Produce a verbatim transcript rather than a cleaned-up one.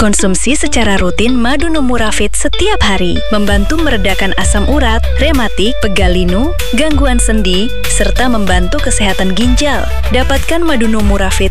Konsumsi secara rutin madu Numurafit setiap hari, membantu meredakan asam urat, rematik, pegal linu, gangguan sendi, serta membantu kesehatan ginjal. Dapatkan madu Numurafit